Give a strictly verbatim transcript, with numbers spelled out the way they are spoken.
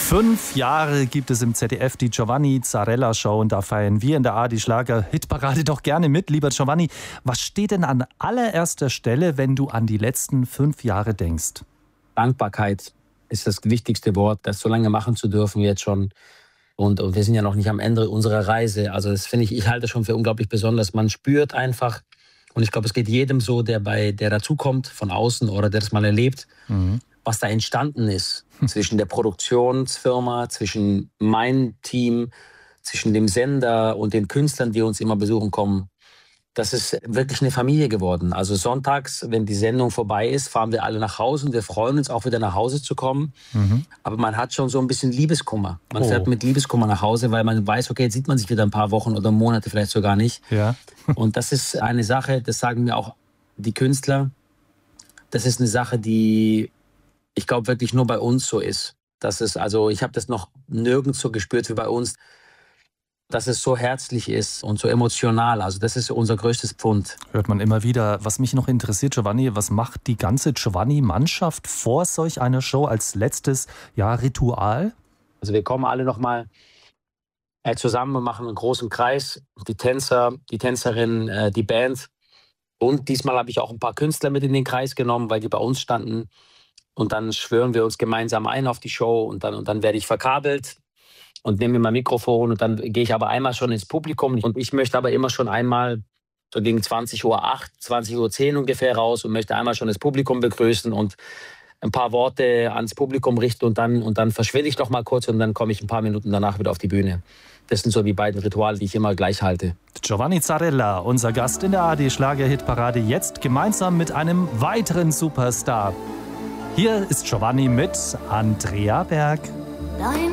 Fünf Jahre gibt es im Z D F die Giovanni Zarella Show und da feiern wir in der A R D Schlager Hitparade doch gerne mit. Lieber Giovanni, was steht denn an allererster Stelle, wenn du an die letzten fünf Jahre denkst? Dankbarkeit ist das wichtigste Wort, das so lange machen zu dürfen jetzt schon. Und, und wir sind ja noch nicht am Ende unserer Reise. Also das finde ich, ich halte das schon für unglaublich besonders. Man spürt einfach, und ich glaube, es geht jedem so, der bei, der dazukommt von außen oder der das mal erlebt, mhm. was da entstanden ist hm. zwischen der Produktionsfirma, zwischen meinem Team, zwischen dem Sender und den Künstlern, die uns immer besuchen kommen. Das ist wirklich eine Familie geworden. Also sonntags, wenn die Sendung vorbei ist, fahren wir alle nach Hause und wir freuen uns auch wieder nach Hause zu kommen. Mhm. Aber man hat schon so ein bisschen Liebeskummer. Man oh. fährt mit Liebeskummer nach Hause, weil man weiß, okay, jetzt sieht man sich wieder ein paar Wochen oder Monate vielleicht sogar nicht. Ja. Und das ist eine Sache, das sagen mir auch die Künstler, das ist eine Sache, die ich glaube wirklich nur bei uns so ist. Das ist also, ich habe das noch nirgends so gespürt wie bei uns, dass es so herzlich ist und so emotional. Also das ist unser größtes Pfund. Hört man immer wieder. Was mich noch interessiert, Giovanni, was macht die ganze Giovanni-Mannschaft vor solch einer Show als letztes ja, Ritual? Also wir kommen alle noch mal äh, zusammen und machen einen großen Kreis. Die Tänzer, die Tänzerinnen, äh, die Band. Und diesmal habe ich auch ein paar Künstler mit in den Kreis genommen, weil die bei uns standen. Und dann schwören wir uns gemeinsam ein auf die Show und dann, und dann werde ich verkabelt und nehme mir mein Mikrofon und dann gehe ich aber einmal schon ins Publikum und ich möchte aber immer schon einmal so gegen zwanzig Uhr acht, zwanzig Uhr zehn ungefähr raus und möchte einmal schon das Publikum begrüßen und ein paar Worte ans Publikum richten und dann, und dann verschwinde ich noch mal kurz und dann komme ich ein paar Minuten danach wieder auf die Bühne. Das sind so die beiden Rituale, die ich immer gleich halte. Giovanni Zarella, unser Gast in der A R D Schlager-Hitparade, jetzt gemeinsam mit einem weiteren Superstar. Hier ist Giovanni mit Andrea Berg. Dein